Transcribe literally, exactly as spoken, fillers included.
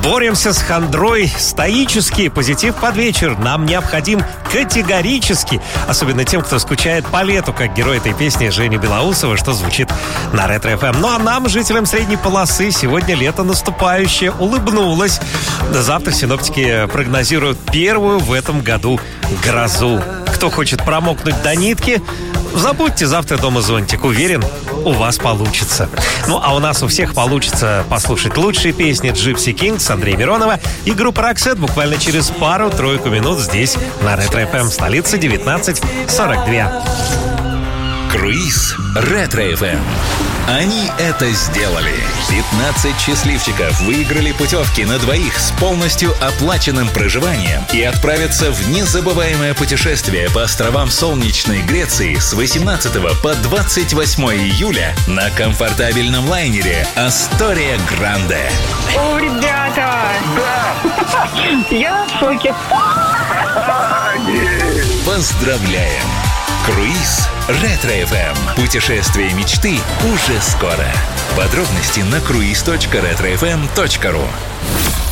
Боремся с хандрой стоически. Позитив под вечер нам необходим категорически. Особенно тем, кто скучает по лету, как герой этой песни Женя Белоусова, что звучит на Ретро-эф эм. Ну а нам, жителям средней полосы, сегодня лето наступающее улыбнулось. Завтра синоптики прогнозируют первую в этом году грозу. Кто хочет промокнуть до нитки, забудьте завтра дома зонтик. Уверен, у вас получится. Ну, а у нас у всех получится послушать лучшие песни Gypsy Kings, Андрея Миронова и группы Roxette буквально через пару-тройку минут здесь, на Ретро-эф эм, столица девятнадцать сорок два. Круиз Ретро-эф эм. Они это сделали. пятнадцать счастливчиков выиграли путевки на двоих с полностью оплаченным проживанием и отправятся в незабываемое путешествие по островам солнечной Греции с восемнадцатого по двадцать восьмое июля на комфортабельном лайнере Астория Гранде. О, ребята! Да! Я в шоке. Поздравляем! Круиз Ретро-эф эм. Путешествие мечты уже скоро. Подробности на круиз точка ретро эф эм точка ру.